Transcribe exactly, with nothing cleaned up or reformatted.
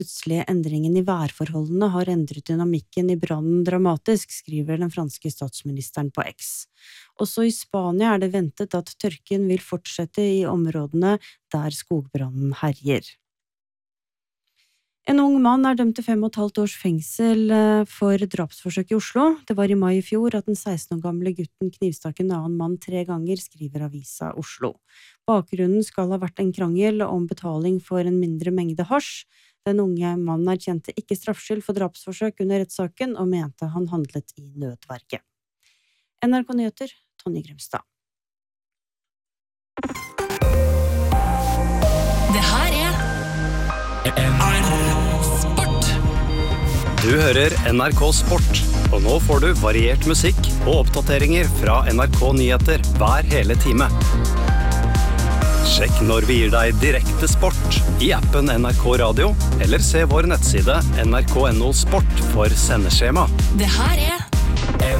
Plutselige endringen i værforholdene har endret dynamikken i brannen dramatisk, skriver den franske statsministeren på X. Også i Spania er det ventet at tørken vil fortsette i områdene der skogbrannen herjer. En ung mann er dømt til fem og et halvt års fengsel for drapsforsøk i Oslo. Det var i mai i fjor at den seksten år gamle gutten knivstakk en annen mann tre ganger, skriver Avisa Oslo. Bakgrunnen skal ha vært en krangel om betaling for en mindre mengde hasj. Den unge mannen erkjente ikke straffskyld for drapsforsøk under rettssaken og mente han handlet i nødverge. N R K Nyheter, Tonje Grimstad. Det her er N R K Sport. Du hører N R K Sport, og nå får du variert musikk og oppdateringer fra N R K Nyheter hver hele time. Sjekk når vi gir deg direkte sport i appen N R K Radio, eller se vår nettside N R K N O Sport for sendeskjema. Det her er